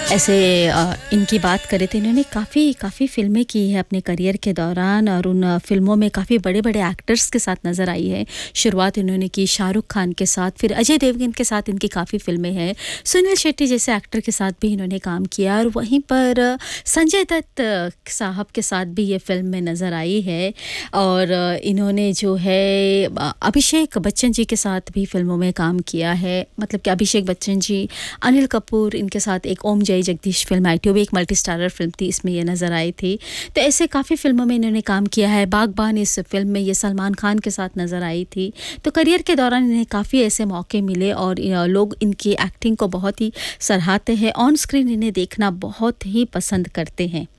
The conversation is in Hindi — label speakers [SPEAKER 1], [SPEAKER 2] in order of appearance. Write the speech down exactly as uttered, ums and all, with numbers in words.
[SPEAKER 1] ऐसे अ, इनकी बात करें तो इन्होंने काफ़ी काफ़ी फ़िल्में की हैं अपने करियर के दौरान और उन फ़िल्मों में काफ़ी बड़े-बड़े एक्टर्स के साथ नज़र आई है। शुरुआत इन्होंने की शाहरुख खान के साथ, फिर अजय देवगन के साथ इनकी काफ़ी फ़िल्में हैं। सुनील शेट्टी जैसे एक्टर के साथ भी इन्होंने काम किया और वहीं पर अ, संजय दत्त अ, साहब के साथ भी ये फ़िल्म में नज़र आई है। और अ, इन्होंने जो है अ, अभिषेक बच्चन जी के साथ भी फ़िल्मों में काम किया है। मतलब कि अभिषेक बच्चन जी, अनिल कपूर इनके साथ एक ओम जय जगदीश फ़िल्म आई थी, वो भी एक मल्टी स्टारर फ़िल्म थी, इसमें ये नज़र आई थी। तो ऐसे काफ़ी फ़िल्मों में इन्होंने काम किया है। बागबान इस फ़िल्म में ये सलमान खान के साथ नज़र आई थी। तो करियर के दौरान इन्हें काफ़ी ऐसे मौके मिले और अ, लोग इनकी एक्टिंग को बहुत ही सराहते हैं। ऑन स्क्रीन इन्हें देखना बहुत ही पसंद करते हैं।